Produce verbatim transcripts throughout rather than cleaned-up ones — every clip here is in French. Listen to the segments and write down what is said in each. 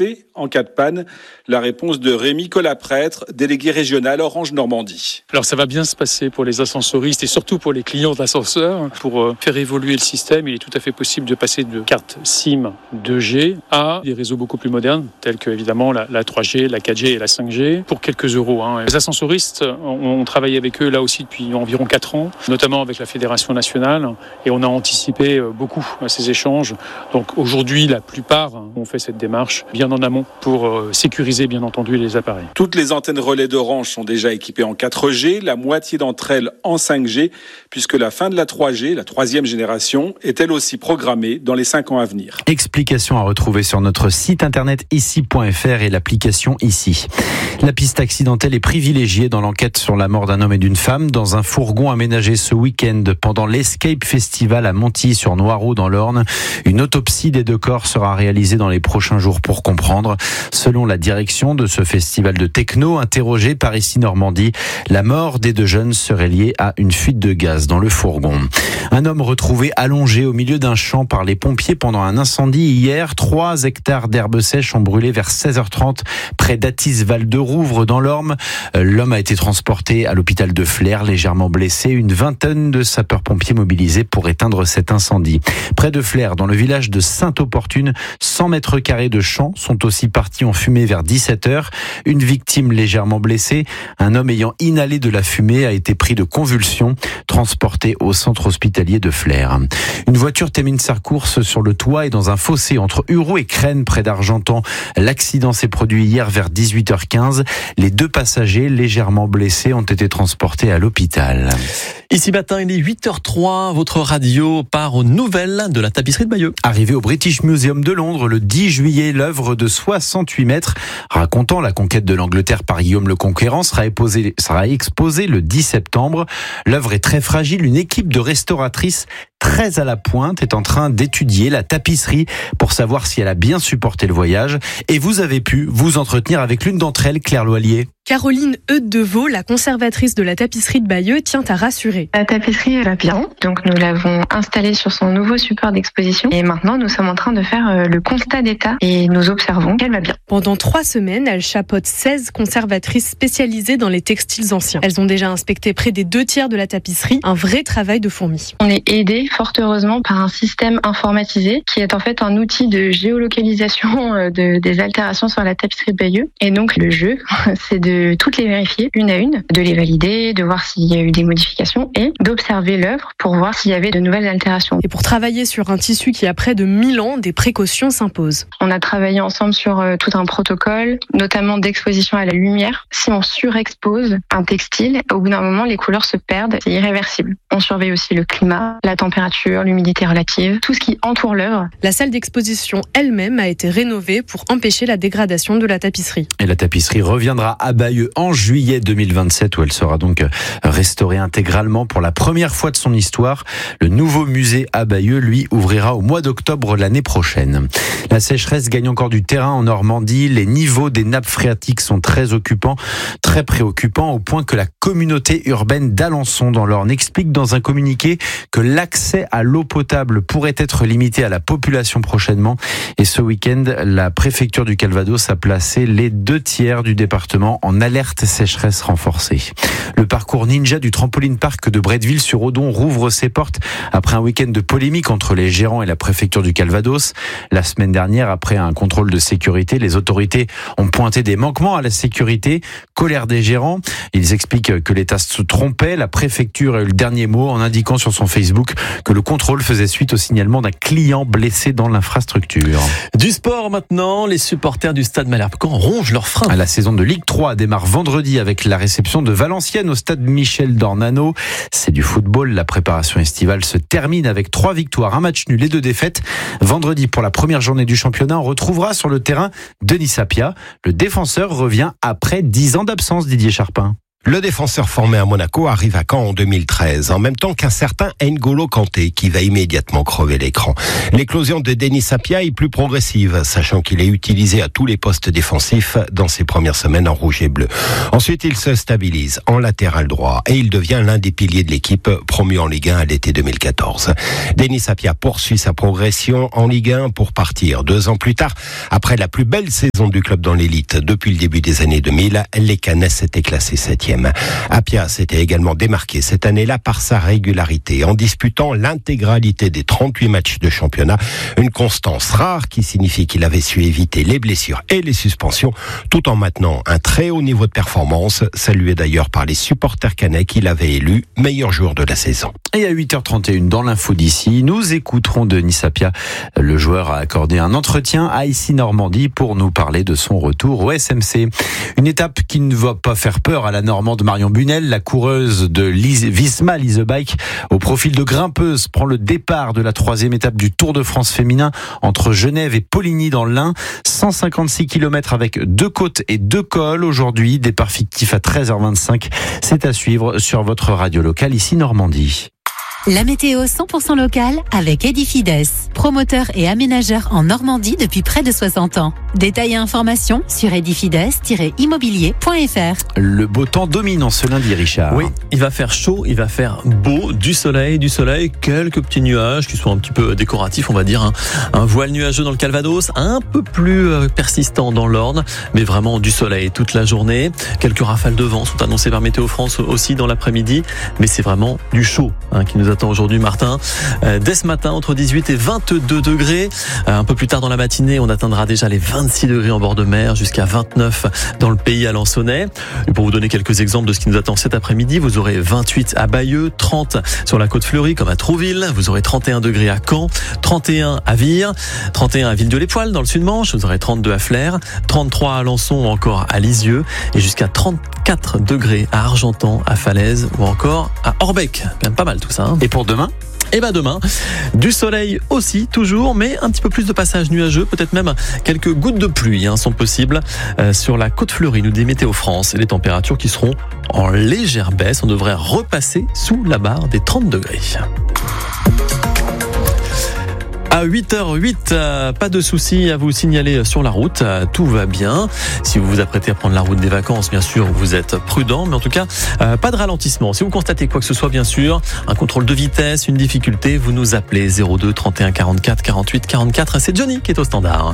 alerter en cas de panne. La réponse de Rémi Collaprêtre, délégué régional Orange Normandie. Alors ça va bien se passer pour les ascensoristes et surtout pour les clients d'ascenseurs. Pour faire évoluer le système, il est tout à fait possible de passer de cartes SIM deux G à des réseaux beaucoup plus modernes, tels que évidemment la, la trois G, la quatre G et la cinq G, pour quelques euros. Hein. Les ascensoristes, on, on travaille avec eux là aussi depuis environ quatre ans, notamment avec la Fédération nationale, et on a anticipé beaucoup à ces échanges. Donc aujourd'hui, la plupart ont fait cette démarche bien en amont pour euh, sécuriser bien entendu les appareils. Toutes les antennes relais d'Orange sont déjà équipées en quatre G, la moitié d'entre elles en cinq G, puisque la fin de la trois G, la troisième génération, est elle aussi programmée dans les cinq ans à venir. Explication à retrouver sur notre site internet ici point f r et l'application Ici. La piste accidentelle est privilégiée dans l'enquête sur la mort d'un homme et d'une femme dans un fourgon aménagé ce week-end pendant l'Escape Festival à Montilly-sur-Noireau dans l'Orne. Une autopsie des deux corps sera réalisée dans les prochains jours pour comprendre. Selon la direction de ce festival de techno interrogé par Ici Normandie, la mort des deux jeunes serait liée à une fuite de gaz dans le fourgon. Un homme retrouvé allongé au milieu d'un champ par les pompiers pendant un incendie hier. Trois hectares d'herbes sèches ont brûlé vers seize heures trente près d'Athis-Val-de-Rouvre dans l'Orne. L'homme a été transporté à l'hôpital de Flers, légèrement blessé. Une vingtaine de sapeurs-pompiers mobilisés pour éteindre cet incendie. Près de Flers, dans le village de Sainte-Opportune, cent mètres carrés de champs sont aussi partis en fumée vers dix-sept heures. Une victime légèrement blessée. Un homme ayant inhalé de la fumée a été pris de convulsions, transporté au centre hospitalier de Flers. Une voiture termine sa course sur le toit et dans un fossé entre Ureau et Crène près d'Argentan. L'accident s'est produit hier vers dix-huit heures quinze. Les deux passagers légèrement blessés ont été transportés à l'hôpital. Ici matin, il est huit heures trois. Votre radio part aux nouvelles de la tapisserie de Bayeux. Arrivée au British Museum de Londres le dix juillet, l'œuvre de soixante-huit mètres racontant la conquête de l'Angleterre par Guillaume le Conquérant sera exposée, sera exposée le dix septembre. L'œuvre est très fragile. Une équipe de restauratrices très à la pointe est en train d'étudier la tapisserie pour savoir si elle a bien supporté le voyage. Et vous avez pu vous entretenir avec l'une d'entre elles, Claire Loillier. Caroline Eudes-Devaux, la conservatrice de la tapisserie de Bayeux, tient à rassurer. La tapisserie va bien, donc nous l'avons installée sur son nouveau support d'exposition et maintenant nous sommes en train de faire le constat d'état et nous observons qu'elle va bien. Pendant trois semaines, elle chapeaute seize conservatrices spécialisées dans les textiles anciens. Elles ont déjà inspecté près des deux tiers de la tapisserie, un vrai travail de fourmi. On est aidé fort heureusement par un système informatisé qui est en fait un outil de géolocalisation de, des altérations sur la tapisserie de Bayeux. Et donc le jeu, c'est de de toutes les vérifier une à une, de les valider, de voir s'il y a eu des modifications et d'observer l'œuvre pour voir s'il y avait de nouvelles altérations. Et pour travailler sur un tissu qui a près de mille ans, des précautions s'imposent. On a travaillé ensemble sur euh, tout un protocole, notamment d'exposition à la lumière. Si on surexpose un textile, au bout d'un moment, les couleurs se perdent, c'est irréversible. On surveille aussi le climat, la température, l'humidité relative, tout ce qui entoure l'œuvre. La salle d'exposition elle-même a été rénovée pour empêcher la dégradation de la tapisserie. Et la tapisserie reviendra à Bayeux en juillet deux mille vingt-sept où elle sera donc restaurée intégralement pour la première fois de son histoire. Le nouveau musée à Bayeux, lui, ouvrira au mois d'octobre l'année prochaine. La sécheresse gagne encore du terrain en Normandie. Les niveaux des nappes phréatiques sont très occupants, très préoccupants, au point que la communauté urbaine d'Alençon dans l'Orne explique dans un communiqué que l'accès à l'eau potable pourrait être limité à la population prochainement. Et ce week-end, la préfecture du Calvados a placé les deux tiers du département en alerte sécheresse renforcée. Le parcours ninja du trampoline park de Bretteville-sur-Odon rouvre ses portes après un week-end de polémique entre les gérants et la préfecture du Calvados. La semaine dernière, après un contrôle de sécurité, les autorités ont pointé des manquements à la sécurité. Colère des gérants. Ils expliquent que l'État se trompait. La préfecture a eu le dernier mot en indiquant sur son Facebook que le contrôle faisait suite au signalement d'un client blessé dans l'infrastructure. Du sport maintenant, les supporters du stade Malherbe-Caen rongent leurs freins. La saison de Ligue trois démarre vendredi avec la réception de Valenciennes au stade Michel Dornano. C'est du football. La préparation estivale se termine avec trois victoires, un match nul et deux défaites. Vendredi, pour la première journée du championnat, on retrouvera sur le terrain Denis Sapia. Le défenseur revient après dix ans d'absence, Didier Charpin. Le défenseur formé à Monaco arrive à Caen en deux mille treize, en même temps qu'un certain N'Golo Kanté qui va immédiatement crever l'écran. L'éclosion de Denis Sapia est plus progressive, sachant qu'il est utilisé à tous les postes défensifs dans ses premières semaines en rouge et bleu. Ensuite, il se stabilise en latéral droit et il devient l'un des piliers de l'équipe promu en Ligue un à l'été deux mille quatorze. Denis Sapia poursuit sa progression en Ligue un pour partir deux ans plus tard. Après la plus belle saison du club dans l'élite depuis le début des années deux mille, les Canesses étaient classés septième. Apia s'était également démarqué cette année-là par sa régularité en disputant l'intégralité des trente-huit matchs de championnat, une constance rare qui signifie qu'il avait su éviter les blessures et les suspensions tout en maintenant un très haut niveau de performance, salué d'ailleurs par les supporters canets qu'il avait élu meilleur joueur de la saison. Et à huit heures trente et une dans l'info d'ici, nous écouterons Denis Sapia. Le joueur a accordé un entretien à Ici Normandie pour nous parler de son retour au S M C. Une étape qui ne va pas faire peur à la Normande. Marion Bunel, la coureuse de Visma Lease Bike, au profil de grimpeuse, prend le départ de la troisième étape du Tour de France féminin entre Genève et Poligny dans l'Ain. cent cinquante-six kilomètres avec deux côtes et deux cols aujourd'hui. Départ fictif à treize heures vingt-cinq. C'est à suivre sur votre radio locale Ici Normandie. La météo cent pour cent locale avec Edifides, promoteur et aménageur en Normandie depuis près de soixante ans. Détails et informations sur edifides tiret immobilier point f r. Le beau temps domine en ce lundi, Richard. Oui, il va faire chaud, il va faire beau, du soleil, du soleil, quelques petits nuages qui sont un petit peu décoratifs, on va dire. Hein. Un voile nuageux dans le Calvados, un peu plus persistant dans l'Orne, mais vraiment du soleil toute la journée. Quelques rafales de vent sont annoncées par Météo France aussi dans l'après-midi, mais c'est vraiment du chaud hein, qui nous attend aujourd'hui, Martin. Euh, dès ce matin, entre dix-huit et vingt-deux degrés. Euh, un peu plus tard dans la matinée, on atteindra déjà les vingt-six degrés en bord de mer, jusqu'à vingt-neuf dans le pays alençonnais. Et pour vous donner quelques exemples de ce qui nous attend cet après-midi, vous aurez vingt-huit à Bayeux, trente sur la côte fleurie comme à Trouville, vous aurez trente et un degrés à Caen, trente et un à Vire, trente et un à Ville-de-l'Époille dans le Sud-Manche, vous aurez trente-deux à Flers, trente-trois à Alençon ou encore à Lisieux et jusqu'à trente-quatre degrés à Argentan, à Falaise ou encore à Orbec. Même pas mal tout ça. Hein. Et pour demain ? Et ben demain, du soleil aussi, toujours, mais un petit peu plus de passages nuageux, peut-être même quelques gouttes de pluie hein, sont possibles euh, sur la côte fleurie, nous dit Météo France. Et les températures qui seront en légère baisse, on devrait repasser sous la barre des trente degrés. À huit heures huit, euh, pas de soucis à vous signaler sur la route, euh, tout va bien. Si vous vous apprêtez à prendre la route des vacances, bien sûr, vous êtes prudent, mais en tout cas, euh, pas de ralentissement. Si vous constatez quoi que ce soit, bien sûr, un contrôle de vitesse, une difficulté, vous nous appelez zéro deux trente et un quarante-quatre quarante-huit quarante-quatre. C'est Johnny qui est au standard.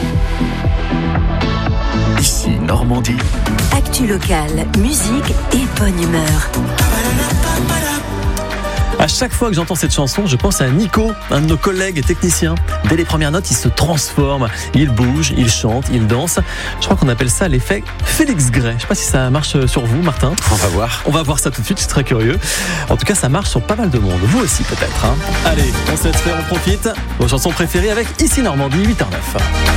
Ici Normandie. Actu locale, musique et bonne humeur. À chaque fois que j'entends cette chanson, je pense à Nico, un de nos collègues et techniciens. Dès les premières notes, il se transforme, il bouge, il chante, il danse. Je crois qu'on appelle ça l'effet Félix Gray. Je sais pas si ça marche sur vous, Martin. On va voir. On va voir ça tout de suite, je suis très curieux. En tout cas, ça marche sur pas mal de monde. Vous aussi peut-être. Hein. Allez, on se laisse faire, on profite. Vos chansons préférées avec Ici Normandie, huit heures neuf.